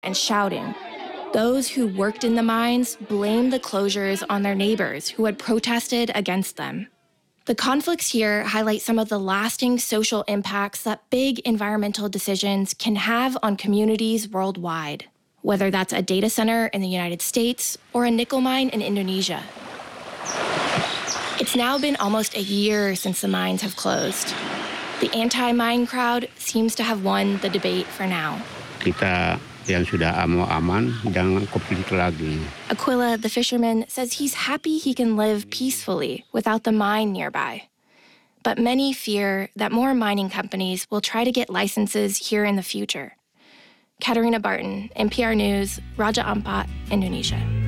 and shouting. Those who worked in the mines blamed the closures on their neighbors who had protested against them. The conflicts here highlight some of the lasting social impacts that big environmental decisions can have on communities worldwide, whether that's a data center in the United States or a nickel mine in Indonesia. It's now been almost a year since the mines have closed. The anti-mine crowd seems to have won the debate for now. Kita yang sudah aman, jangan konflik lagi. Aquila, the fisherman, says he's happy he can live peacefully without the mine nearby. But many fear that more mining companies will try to get licenses here in the future. Katarina Barton, NPR News, Raja Ampat, Indonesia.